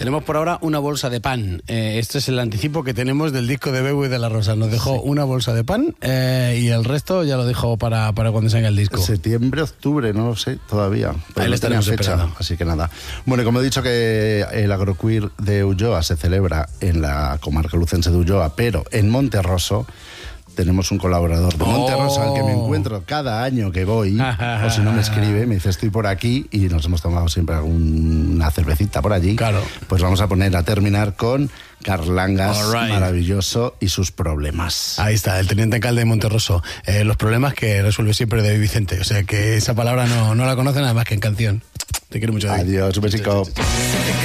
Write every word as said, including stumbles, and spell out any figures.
tenemos por ahora una bolsa de pan. Eh, este es el anticipo que tenemos del disco de Bebo y de la Rosa. Nos dejó sí. una bolsa de pan eh, y el resto ya lo dejo para, para cuando salga el disco. Septiembre, octubre, no lo sé todavía. Pero Ahí no le estaremos fecha, esperando. Así que nada. Bueno, como he dicho que el Agroqueer de Ulloa se celebra en la comarca lucense de Ulloa, pero en Monterroso tenemos un colaborador de Monterroso oh. al que me encuentro cada año que voy, o si no me escribe, me dice estoy por aquí y nos hemos tomado siempre alguna cervecita por allí. Claro. Pues vamos a poner a terminar con Carlangas, right. maravilloso, y sus problemas. Ahí está, el teniente alcalde de Monterroso. Eh, los problemas que resuelve siempre David Vicente. O sea que esa palabra no, no la conocen nada más que en canción. Te quiero mucho, David. Adiós, un besico.